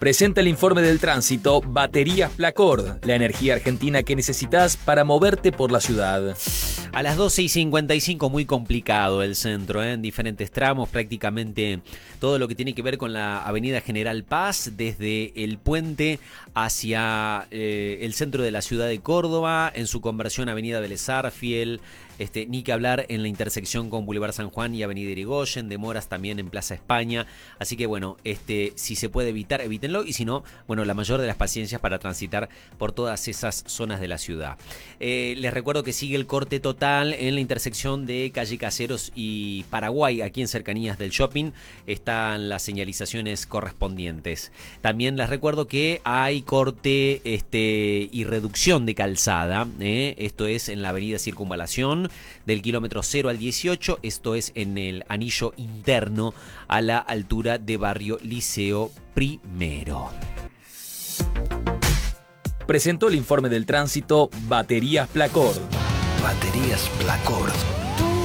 Presenta el informe del tránsito Baterías Placord, la energía argentina que necesitas para moverte por la ciudad. A las 12:55, muy complicado el centro, en diferentes tramos, prácticamente todo lo que tiene que ver con la avenida General Paz, desde el puente hacia el centro de la ciudad de Córdoba, en su conversión a avenida Vélez Arfiel, ni que hablar en la intersección con Boulevard San Juan y avenida Irigoyen, demoras también en Plaza España, así que bueno, si se puede evitar, evítenlo, y si no, bueno, la mayor de las paciencias para transitar por todas esas zonas de la ciudad. Les recuerdo que sigue el corte total en la intersección de Calle Caseros y Paraguay, aquí en cercanías del shopping, están las señalizaciones correspondientes. También les recuerdo que hay corte y reducción de calzada, esto es en la avenida Circunvalación, del kilómetro 0 al 18, esto es en el anillo interno a la altura de Barrio Liceo Primero. Presentó el informe del tránsito Baterías Placord. Baterías Placord.